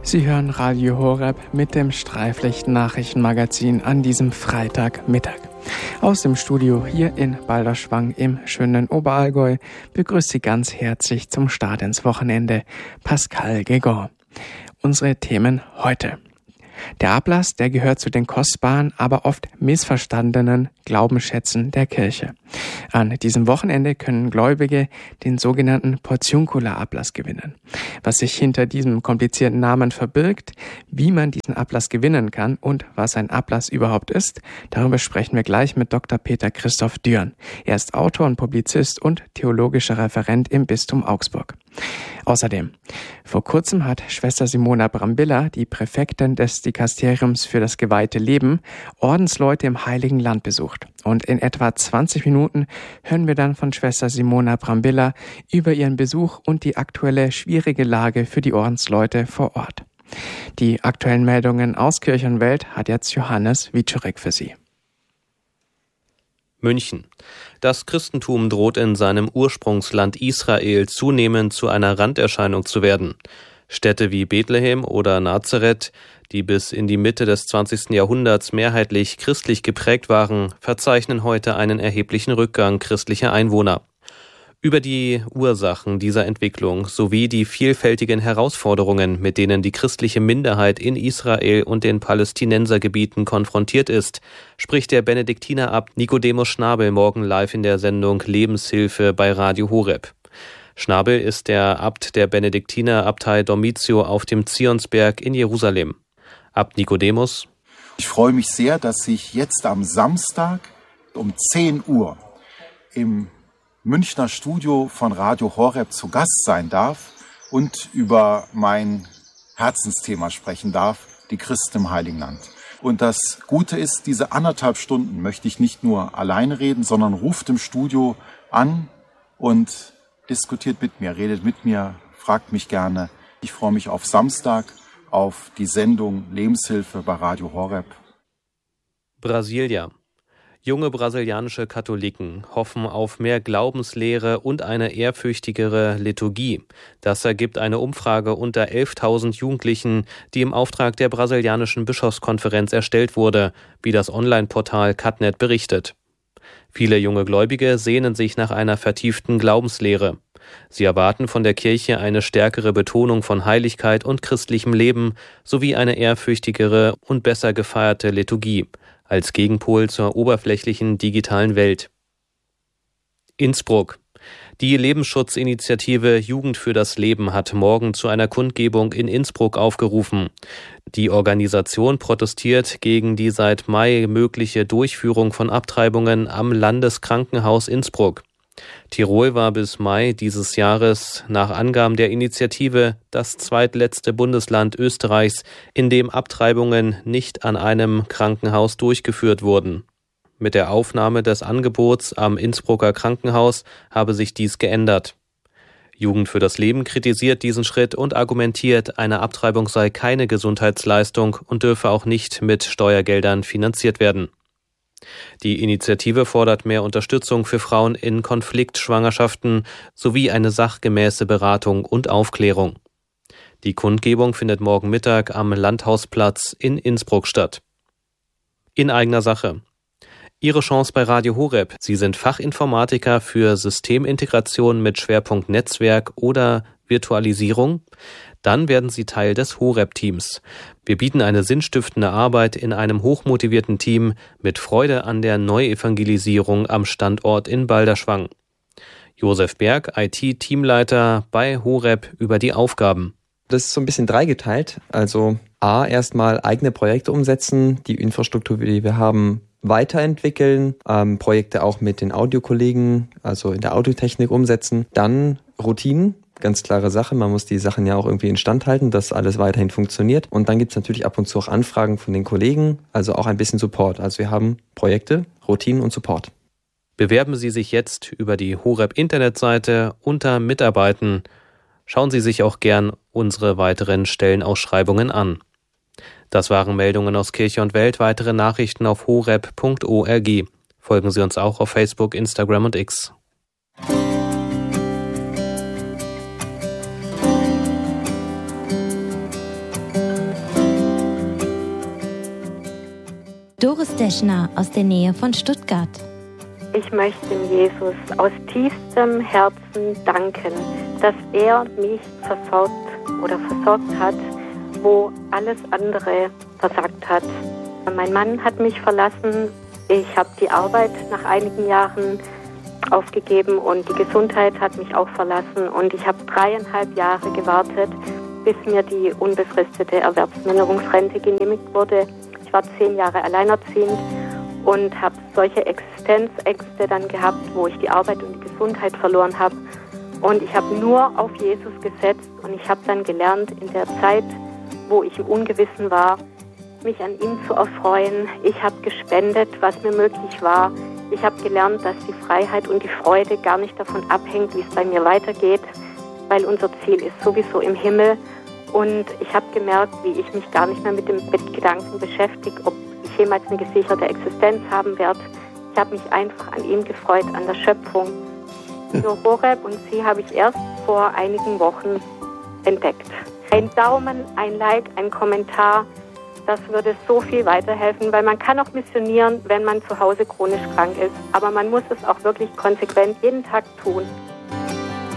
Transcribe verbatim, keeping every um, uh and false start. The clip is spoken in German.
Sie hören Radio Horeb mit dem Streiflicht-Nachrichtenmagazin an diesem Freitagmittag. Aus dem Studio hier in Balderschwang im schönen Oberallgäu begrüßt Sie ganz herzlich zum Start ins Wochenende Pascal Guégan. Unsere Themen heute. Der Ablass, der gehört zu den kostbaren, aber oft missverstandenen Glaubensschätzen der Kirche. An diesem Wochenende können Gläubige den sogenannten Portiuncula-Ablass gewinnen. Was sich hinter diesem komplizierten Namen verbirgt, wie man diesen Ablass gewinnen kann und was ein Ablass überhaupt ist, darüber sprechen wir gleich mit Doktor Peter Christoph Dürn. Er ist Autor und Publizist und theologischer Referent im Bistum Augsburg. Außerdem, vor kurzem hat Schwester Simona Brambilla, die Präfektin des Dikasteriums für das geweihte Leben, Ordensleute im Heiligen Land besucht. Und in etwa zwanzig Minuten hören wir dann von Schwester Simona Brambilla über ihren Besuch und die aktuelle schwierige Lage für die Ordensleute vor Ort. Die aktuellen Meldungen aus Kirche und Welt hat jetzt Johannes Wiczorek für Sie. München. Das Christentum droht in seinem Ursprungsland Israel zunehmend zu einer Randerscheinung zu werden. Städte wie Bethlehem oder Nazareth, die bis in die Mitte des zwanzigsten Jahrhunderts mehrheitlich christlich geprägt waren, verzeichnen heute einen erheblichen Rückgang christlicher Einwohner. Über die Ursachen dieser Entwicklung sowie die vielfältigen Herausforderungen, mit denen die christliche Minderheit in Israel und den Palästinensergebieten konfrontiert ist, spricht der Benediktinerabt Nicodemus Schnabel morgen live in der Sendung Lebenshilfe bei Radio Horeb. Schnabel ist der Abt der Benediktinerabtei Dormitio auf dem Zionsberg in Jerusalem. Abt Nicodemus: Ich freue mich sehr, dass ich jetzt am Samstag um zehn Uhr im Münchner Studio von Radio Horeb zu Gast sein darf und über mein Herzensthema sprechen darf, die Christen im Heiligen Land. Und das Gute ist, diese anderthalb Stunden möchte ich nicht nur alleine reden, sondern ruft im Studio an und diskutiert mit mir, redet mit mir, fragt mich gerne. Ich freue mich auf Samstag, auf die Sendung Lebenshilfe bei Radio Horeb. Brasilia. Junge brasilianische Katholiken hoffen auf mehr Glaubenslehre und eine ehrfürchtigere Liturgie. Das ergibt eine Umfrage unter elftausend Jugendlichen, die im Auftrag der brasilianischen Bischofskonferenz erstellt wurde, wie das Online-Portal Catnet berichtet. Viele junge Gläubige sehnen sich nach einer vertieften Glaubenslehre. Sie erwarten von der Kirche eine stärkere Betonung von Heiligkeit und christlichem Leben sowie eine ehrfürchtigere und besser gefeierte Liturgie als Gegenpol zur oberflächlichen digitalen Welt. Innsbruck. Die Lebensschutzinitiative Jugend für das Leben hat morgen zu einer Kundgebung in Innsbruck aufgerufen. Die Organisation protestiert gegen die seit Mai mögliche Durchführung von Abtreibungen am Landeskrankenhaus Innsbruck. Tirol war bis Mai dieses Jahres nach Angaben der Initiative das zweitletzte Bundesland Österreichs, in dem Abtreibungen nicht an einem Krankenhaus durchgeführt wurden. Mit der Aufnahme des Angebots am Innsbrucker Krankenhaus habe sich dies geändert. Jugend für das Leben kritisiert diesen Schritt und argumentiert, eine Abtreibung sei keine Gesundheitsleistung und dürfe auch nicht mit Steuergeldern finanziert werden. Die Initiative fordert mehr Unterstützung für Frauen in Konfliktschwangerschaften sowie eine sachgemäße Beratung und Aufklärung. Die Kundgebung findet morgen Mittag am Landhausplatz in Innsbruck statt. In eigener Sache. Ihre Chance bei Radio Horeb. Sie sind Fachinformatiker für Systemintegration mit Schwerpunkt Netzwerk oder Virtualisierung. Dann werden Sie Teil des Horeb-Teams. Wir bieten eine sinnstiftende Arbeit in einem hochmotivierten Team mit Freude an der Neuevangelisierung am Standort in Balderschwang. Josef Berg, I T-Teamleiter bei Horeb, über die Aufgaben. Das ist so ein bisschen dreigeteilt. Also A, erstmal eigene Projekte umsetzen, die Infrastruktur, die wir haben, weiterentwickeln, ähm, Projekte auch mit den Audiokollegen, also in der Audiotechnik umsetzen. Dann Routinen. Ganz klare Sache, man muss die Sachen ja auch irgendwie instand halten, dass alles weiterhin funktioniert. Und dann gibt's natürlich ab und zu auch Anfragen von den Kollegen, also auch ein bisschen Support. Also wir haben Projekte, Routinen und Support. Bewerben Sie sich jetzt über die Horeb-Internetseite unter Mitarbeiten. Schauen Sie sich auch gern unsere weiteren Stellenausschreibungen an. Das waren Meldungen aus Kirche und Welt. Weitere Nachrichten auf horeb punkt org. Folgen Sie uns auch auf Facebook, Instagram und X. Doris Deschner aus der Nähe von Stuttgart. Ich möchte dem Jesus aus tiefstem Herzen danken, dass er mich versorgt oder versorgt hat, wo alles andere versagt hat. Mein Mann hat mich verlassen. Ich habe die Arbeit nach einigen Jahren aufgegeben und die Gesundheit hat mich auch verlassen. Und ich habe dreieinhalb Jahre gewartet, bis mir die unbefristete Erwerbsminderungsrente genehmigt wurde. Ich war zehn Jahre alleinerziehend und habe solche Existenzängste dann gehabt, wo ich die Arbeit und die Gesundheit verloren habe. Und ich habe nur auf Jesus gesetzt und ich habe dann gelernt, in der Zeit, wo ich im Ungewissen war, mich an ihm zu erfreuen. Ich habe gespendet, was mir möglich war. Ich habe gelernt, dass die Freiheit und die Freude gar nicht davon abhängt, wie es bei mir weitergeht, weil unser Ziel ist sowieso im Himmel. Und ich habe gemerkt, wie ich mich gar nicht mehr mit dem Gedanken beschäftige, ob ich jemals eine gesicherte Existenz haben werde. Ich habe mich einfach an ihm gefreut, an der Schöpfung. Radio Horeb und sie habe ich erst vor einigen Wochen entdeckt. Ein Daumen, ein Like, ein Kommentar, das würde so viel weiterhelfen, weil man kann auch missionieren, wenn man zu Hause chronisch krank ist. Aber man muss es auch wirklich konsequent jeden Tag tun.